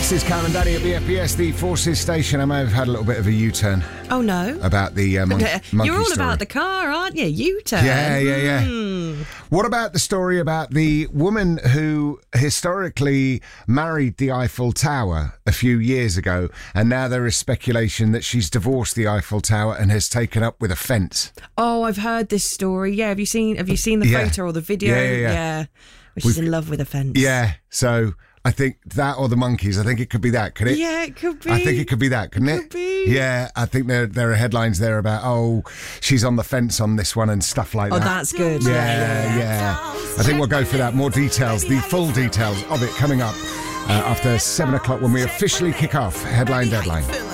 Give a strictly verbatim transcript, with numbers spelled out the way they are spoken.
This is Cam and Danny at B F B S, the Forces station. I may have had a little bit of a U-turn. Oh, no. About the uh, mon- monkey You're all story. about the car, aren't you? U-turn. Yeah, yeah, yeah. Mm. What about the story about the woman who historically married the Eiffel Tower a few years ago, and now there is speculation that she's divorced the Eiffel Tower and has taken up with a fence? Oh, I've heard this story. Yeah, have you seen Have you seen the Yeah. photo or the video? Yeah, yeah, yeah. yeah. She's in love with a fence. Yeah, so I think that or the monkeys. I think it could be that, could it? Yeah, it could be. I think it could be that, couldn't it? Could be. Yeah, I think there there are headlines there about, oh, she's on the fence on this one and stuff like Oh, that. that's good. Yeah, yeah. I think we'll go for that. More details, the full details of it coming up uh, after seven o'clock when we officially kick off Headline Deadline.